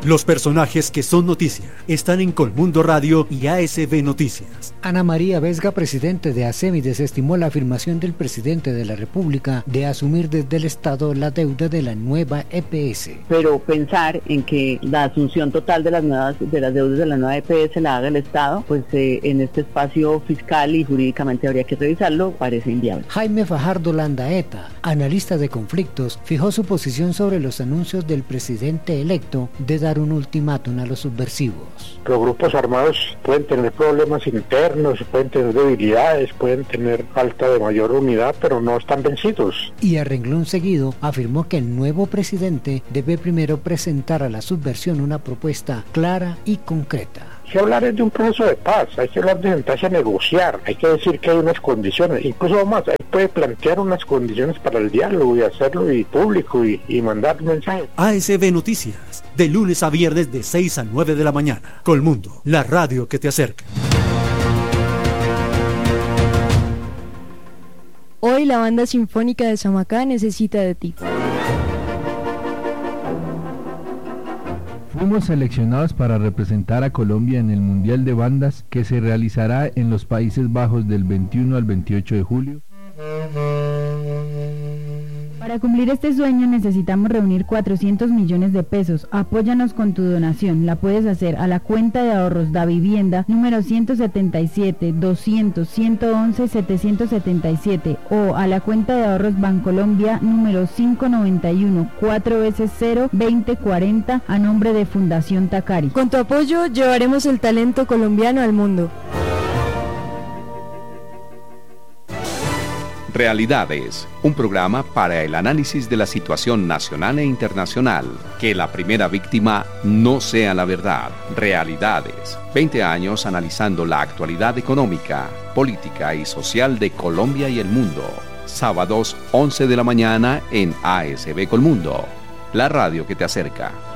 Los personajes que son noticia están en Colmundo Radio y ASB Noticias. Ana María Vesga, presidente de ASEMI, desestimó la afirmación del presidente de la República de asumir desde el Estado la deuda de la nueva EPS. Pero pensar en que la asunción total de las deudas de la nueva EPS la haga el Estado, pues en este espacio fiscal y jurídicamente habría que revisarlo, parece inviable. Jaime Fajardo Landaeta, analista de conflictos, fijó su posición sobre los anuncios del presidente electo de dar un ultimátum a los subversivos. Los grupos armados pueden tener problemas internos, pueden tener debilidades, pueden tener falta de mayor unidad, pero no están vencidos. Y a renglón seguido afirmó que el nuevo presidente debe primero presentar a la subversión una propuesta clara y concreta. Hay que hablar de un proceso de paz, hay que hablar de sentarse a negociar, hay que decir que hay unas condiciones, incluso más, ahí puede plantear unas condiciones para el diálogo y hacerlo y público y mandar un mensaje. ASB Noticias, de lunes a viernes de 6 a 9 de la mañana. Colmundo, la radio que te acerca. Hoy la banda sinfónica de Samacá necesita de ti. Fuimos seleccionados para representar a Colombia en el Mundial de Bandas que se realizará en los Países Bajos del 21 al 28 de julio. Para cumplir este sueño necesitamos reunir 400 millones de pesos. Apóyanos con tu donación. La puedes hacer a la cuenta de ahorros Da Vivienda número 177 200 111 777 o a la cuenta de ahorros Bancolombia número 591 4 veces 0 2040 a nombre de Fundación Tacari. Con tu apoyo llevaremos el talento colombiano al mundo. Realidades, un programa para el análisis de la situación nacional e internacional. Que la primera víctima no sea la verdad. Realidades, 20 años analizando la actualidad económica, política y social de Colombia y el mundo. Sábados, 11 de la mañana en ASB Colmundo, la radio que te acerca.